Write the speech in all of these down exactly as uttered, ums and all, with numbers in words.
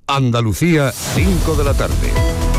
Andalucía, cinco de la tarde.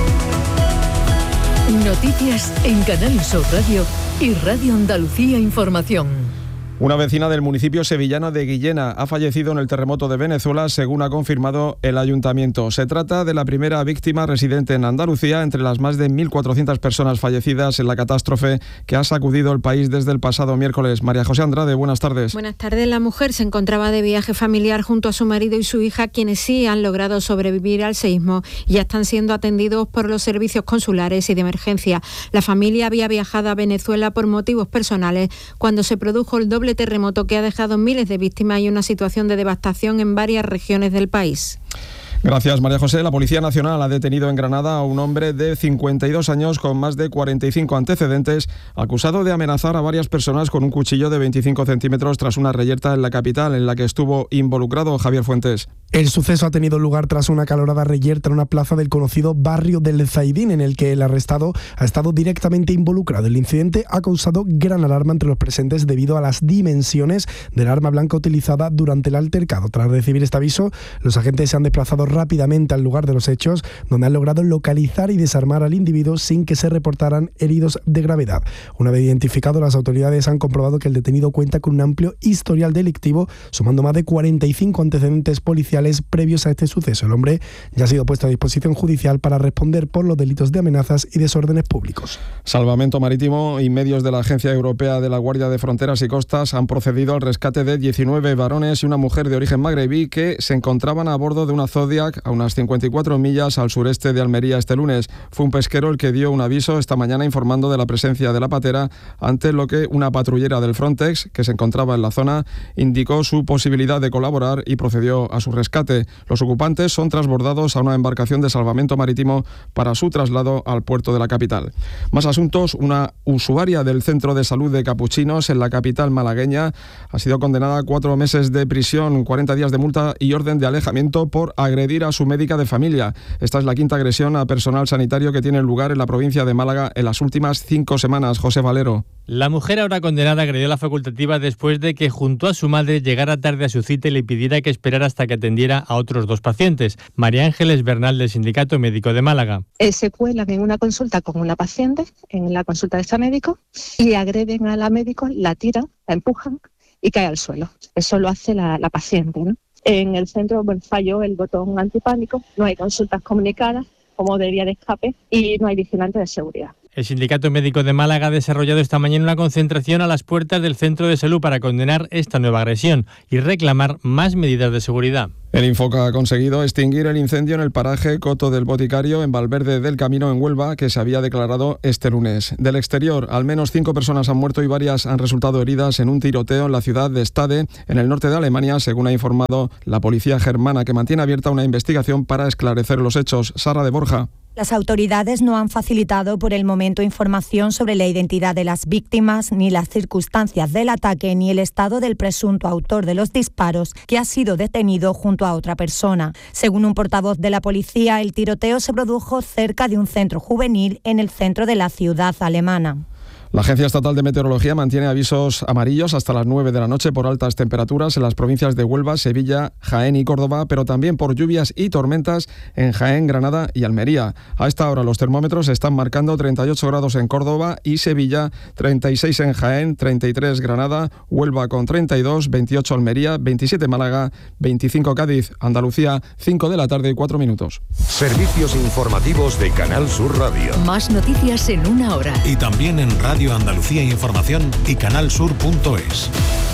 Noticias en Canal Sur Radio y Radio Andalucía Información. Una vecina del municipio sevillano de Guillena ha fallecido en el terremoto de Venezuela, según ha confirmado el ayuntamiento. Se trata de la primera víctima residente en Andalucía entre las más de mil cuatrocientas personas fallecidas en la catástrofe que ha sacudido el país desde el pasado miércoles. María José Andrade, buenas tardes. Buenas tardes. La mujer se encontraba de viaje familiar junto a su marido y su hija, quienes sí han logrado sobrevivir al sismo y ya están siendo atendidos por los servicios consulares y de emergencia. La familia había viajado a Venezuela por motivos personales cuando se produjo el doble terremoto que ha dejado miles de víctimas y una situación de devastación en varias regiones del país. Gracias, María José. La Policía Nacional ha detenido en Granada a un hombre de cincuenta y dos años con más de cuarenta y cinco antecedentes, acusado de amenazar a varias personas con un cuchillo de veinticinco centímetros tras una reyerta en la capital, en la que estuvo involucrado Javier Fuentes. El suceso ha tenido lugar tras una acalorada reyerta en una plaza del conocido barrio del Zaidín, en el que el arrestado ha estado directamente involucrado. El incidente ha causado gran alarma entre los presentes debido a las dimensiones del arma blanca utilizada durante el altercado. Tras recibir este aviso, los agentes se han desplazado rápidamente al lugar de los hechos, donde han logrado localizar y desarmar al individuo sin que se reportaran heridos de gravedad. Una vez identificado, las autoridades han comprobado que el detenido cuenta con un amplio historial delictivo, sumando más de cuarenta y cinco antecedentes policiales previos a este suceso. El hombre ya ha sido puesto a disposición judicial para responder por los delitos de amenazas y desórdenes públicos. Salvamento Marítimo y medios de la Agencia Europea de la Guardia de Fronteras y Costas han procedido al rescate de diecinueve varones y una mujer de origen magrebí que se encontraban a bordo de una Zodiac a unas cincuenta y cuatro millas al sureste de Almería este lunes. Fue un pesquero el que dio un aviso esta mañana informando de la presencia de la patera, ante lo que una patrullera del Frontex, que se encontraba en la zona, indicó su posibilidad de colaborar y procedió a su rescate. Los ocupantes son transbordados a una embarcación de salvamento marítimo para su traslado al puerto de la capital. Más asuntos. Una usuaria del centro de salud de Capuchinos en la capital malagueña ha sido condenada a cuatro meses de prisión, cuarenta días de multa y orden de alejamiento por agredir a su médica de familia. Esta es la quinta agresión a personal sanitario que tiene lugar en la provincia de Málaga en las últimas cinco semanas. José Valero. La mujer ahora condenada agredió a la facultativa después de que junto a su madre llegara tarde a su cita y le pidiera que esperara hasta que atendiera a otros dos pacientes. María Ángeles Bernal, del Sindicato Médico de Málaga. Eh, se cuelan en una consulta con una paciente, en la consulta de este médico, y agreden a la médico, la tiran, la empujan y cae al suelo. Eso lo hace la, la paciente, ¿no? En el centro, bueno, falló el botón antipánico, no hay consultas comunicadas como de vía de escape y no hay vigilante de seguridad. El Sindicato Médico de Málaga ha desarrollado esta mañana una concentración a las puertas del centro de salud para condenar esta nueva agresión y reclamar más medidas de seguridad. El Infoca ha conseguido extinguir el incendio en el paraje Coto del Boticario, en Valverde del Camino, en Huelva, que se había declarado este lunes. Del exterior, al menos cinco personas han muerto y varias han resultado heridas en un tiroteo en la ciudad de Stade, en el norte de Alemania, según ha informado la policía germana, que mantiene abierta una investigación para esclarecer los hechos. Sara de Borja. Las autoridades no han facilitado por el momento información sobre la identidad de las víctimas, ni las circunstancias del ataque, ni el estado del presunto autor de los disparos, que ha sido detenido junto a otra persona. Según un portavoz de la policía, el tiroteo se produjo cerca de un centro juvenil en el centro de la ciudad alemana. La Agencia Estatal de Meteorología mantiene avisos amarillos hasta las nueve de la noche por altas temperaturas en las provincias de Huelva, Sevilla, Jaén y Córdoba, pero también por lluvias y tormentas en Jaén, Granada y Almería. A esta hora los termómetros están marcando treinta y ocho grados en Córdoba y Sevilla, treinta y seis en Jaén, treinta y tres Granada, Huelva con treinta y dos, veintiocho Almería, veintisiete Málaga, veinticinco Cádiz, Andalucía, cinco de la tarde y cuatro minutos. Servicios informativos de Canal Sur Radio. Más noticias en una hora. Y también en Radio Andalucía Información y canalsur punto es.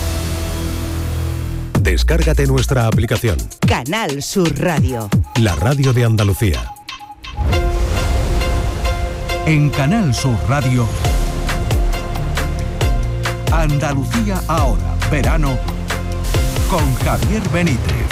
Descárgate nuestra aplicación. Canal Sur Radio. La radio de Andalucía. En Canal Sur Radio, Andalucía ahora, verano, con Javier Benítez.